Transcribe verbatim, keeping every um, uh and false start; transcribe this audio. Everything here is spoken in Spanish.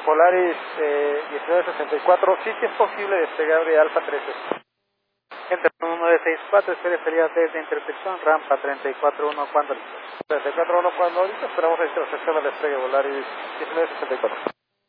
Volaris eh, diecinueve sesenta y cuatro, sí, sí es posible despegar de Alfa trece. Entre uno de sesenta y cuatro, espere salida desde intersección, rampa treinta y cuatro uno, cuando listo. treinta y cuatro uno, cuando listo, esperamos la intersección del despegue Volaris diecinueve sesenta y cuatro.